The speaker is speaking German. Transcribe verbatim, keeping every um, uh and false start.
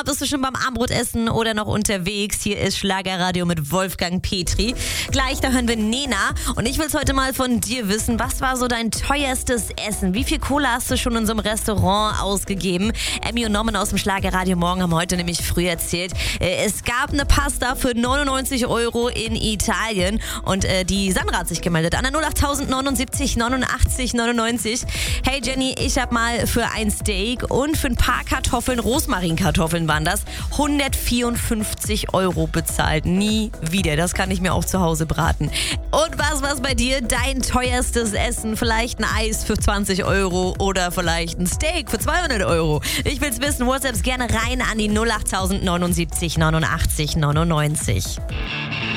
bist du schon beim Abendbrotessen oder noch unterwegs? Hier ist Schlagerradio mit Wolfgang Petri. Gleich, da hören wir Nena. Und ich will es heute mal von dir wissen. Was war so dein teuerstes Essen? Wie viel Kohle hast du schon in so einem Restaurant ausgegeben? Emmy und Norman aus dem Schlagerradio Morgen haben heute nämlich früh erzählt, äh, es gab eine Pasta für neunundneunzig Euro in Italien. Und äh, die Sandra hat sich gemeldet an der null acht neunundsiebzig neunundachtzig neunundneunzig. Hey Jenny, ich habe mal für ein Steak und für ein paar Kartoffeln, Rosmarinkartoffeln waren das, hundertvierundfünfzig Euro bezahlt. Nie wieder. Das kann ich mir auch zu Hause braten. Und was war's bei dir? Dein teuerstes Essen? Vielleicht ein Eis für zwanzig Euro oder vielleicht ein Steak für zweihundert Euro. Ich will's wissen. WhatsApps gerne rein an die null acht neunundsiebzig neunundachtzig neunundneunzig.